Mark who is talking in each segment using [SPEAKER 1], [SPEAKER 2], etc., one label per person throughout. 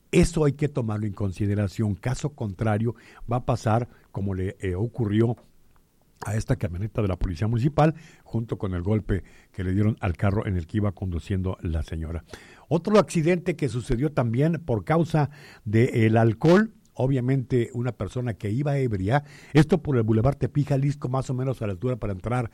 [SPEAKER 1] Eso hay que tomarlo en consideración. Caso contrario, va a pasar como le ocurrió a esta camioneta de la Policía Municipal, junto con el golpe que le dieron al carro en el que iba conduciendo la señora. Otro accidente que sucedió también por causa del alcohol, obviamente una persona que iba ebria, esto por el Boulevard Tepic, Jalisco, más o menos a la altura para entrar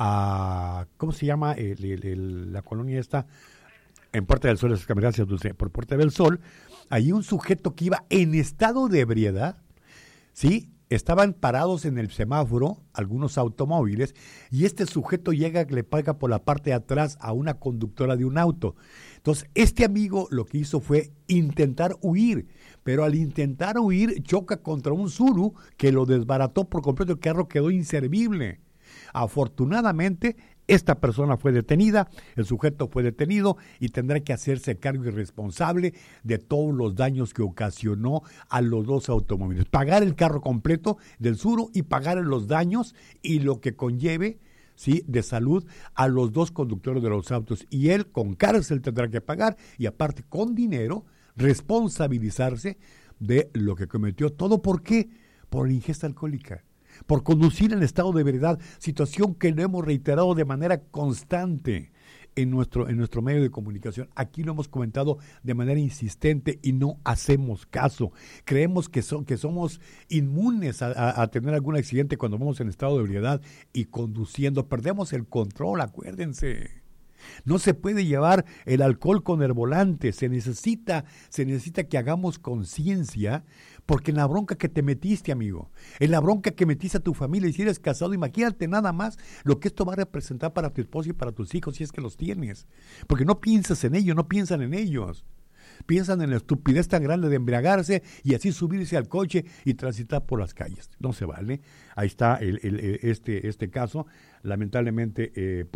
[SPEAKER 1] a, ¿cómo se llama? La colonia esta, en Puerta del Sol, por Puerta del Sol, ahí un sujeto que iba en estado de ebriedad, ¿sí? Estaban parados en el semáforo algunos automóviles y este sujeto llega que le paga por la parte de atrás a una conductora de un auto. Entonces, este amigo lo que hizo fue intentar huir, pero al intentar huir choca contra un Tsuru que lo desbarató por completo, el carro quedó inservible. Afortunadamente, esta persona fue detenida, el sujeto fue detenido y tendrá que hacerse cargo y responsable de todos los daños que ocasionó a los dos automóviles. Pagar el carro completo del Tsuru y pagar los daños y lo que conlleve, ¿sí?, de salud a los dos conductores de los autos. Y él con cárcel tendrá que pagar y aparte con dinero responsabilizarse de lo que cometió. ¿Todo por qué? Por ingesta alcohólica, por conducir en estado de ebriedad, situación que lo hemos reiterado de manera constante en nuestro medio de comunicación. Aquí lo hemos comentado de manera insistente y no hacemos caso. Creemos que somos inmunes a tener algún accidente cuando vamos en estado de ebriedad y conduciendo. Perdemos el control, acuérdense. No se puede llevar el alcohol con el volante, se necesita que hagamos conciencia, porque en la bronca que te metiste, amigo, en la bronca que metiste a tu familia, y si eres casado, imagínate nada más lo que esto va a representar para tu esposa y para tus hijos, si es que los tienes, porque no piensas en ellos, no piensan en ellos. Piensan en la estupidez tan grande de embriagarse y así subirse al coche y transitar por las calles. No se vale. Ahí está este caso. Lamentablemente,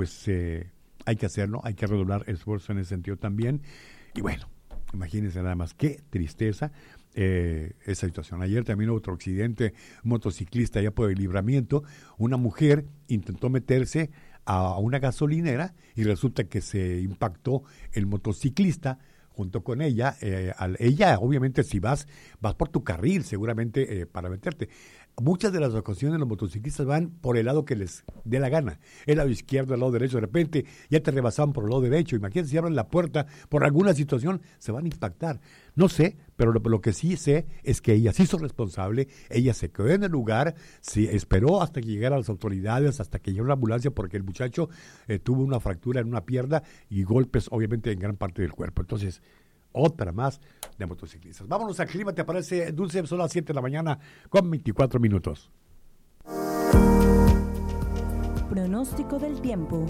[SPEAKER 1] hay que hacerlo, hay que redoblar esfuerzo en ese sentido también. Y bueno, imagínense nada más, qué tristeza esa situación. Ayer también hubo otro accidente, un motociclista allá por el Libramiento, una mujer intentó meterse a una gasolinera y resulta que se impactó el motociclista junto con ella. Ella, obviamente, si vas por tu carril, seguramente para meterte. Muchas de las ocasiones los motociclistas van por el lado que les dé la gana, el lado izquierdo, el lado derecho, de repente ya te rebasaban por el lado derecho. Imagínate si abren la puerta por alguna situación, se van a impactar. No sé, pero lo que sí sé es que ella se hizo responsable, ella se quedó en el lugar, esperó hasta que llegaran las autoridades, hasta que llegó la ambulancia, porque el muchacho tuvo una fractura en una pierna y golpes obviamente en gran parte del cuerpo. Entonces, otra más de motociclistas. Vámonos al clima, ¿te parece, Dulce? Son las 7 de la mañana con 24 minutos.
[SPEAKER 2] Pronóstico del tiempo.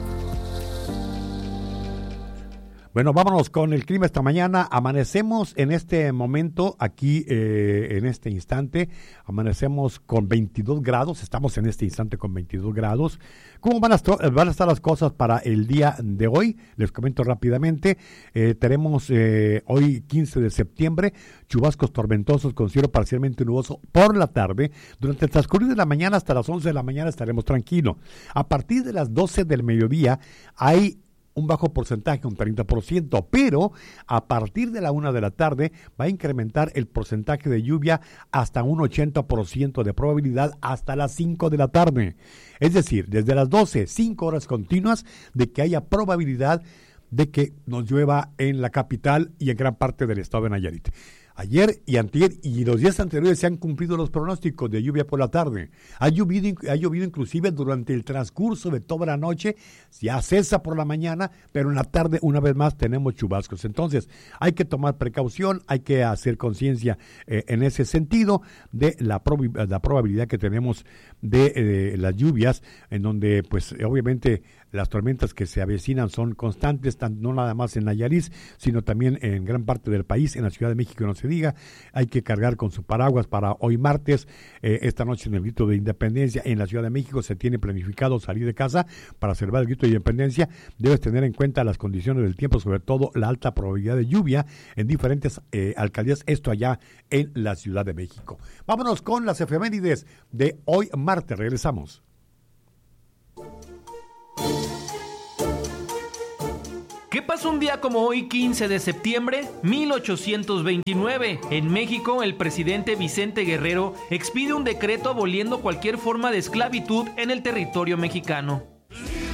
[SPEAKER 1] Bueno, vámonos con el clima esta mañana. Amanecemos en este momento, aquí en este instante, amanecemos con 22 grados, estamos en este instante con 22 grados. ¿Cómo van a estar las cosas para el día de hoy? Les comento rápidamente. Tenemos hoy 15 de septiembre, chubascos tormentosos con cielo parcialmente nuboso por la tarde. Durante el transcurso de la mañana hasta las 11 de la mañana estaremos tranquilos. A partir de las 12 del mediodía hay un bajo porcentaje, un 30%, pero a partir de la 1 de la tarde va a incrementar el porcentaje de lluvia hasta un 80% de probabilidad hasta las 5 de la tarde. Es decir, desde las 12, 5 horas continuas de que haya probabilidad de que nos llueva en la capital y en gran parte del estado de Nayarit. Ayer y antier y los días anteriores se han cumplido los pronósticos de lluvia por la tarde. Ha llovido inclusive durante el transcurso de toda la noche, ya cesa por la mañana, pero en la tarde una vez más tenemos chubascos. Entonces hay que tomar precaución, hay que hacer conciencia en ese sentido de la probabilidad que tenemos de las lluvias, en donde pues obviamente las tormentas que se avecinan son constantes, no nada más en Nayarit, sino también en gran parte del país, en la Ciudad de México no se diga. Hay que cargar con su paraguas para hoy martes. Esta noche en el grito de independencia en la Ciudad de México se tiene planificado salir de casa para celebrar el grito de independencia. Debes tener en cuenta las condiciones del tiempo, sobre todo la alta probabilidad de lluvia en diferentes alcaldías, esto allá en la Ciudad de México. Vámonos con las efemérides de hoy martes, regresamos.
[SPEAKER 3] ¿Qué pasó un día como hoy, 15 de septiembre? 1829. En México, el presidente Vicente Guerrero expide un decreto aboliendo cualquier forma de esclavitud en el territorio mexicano.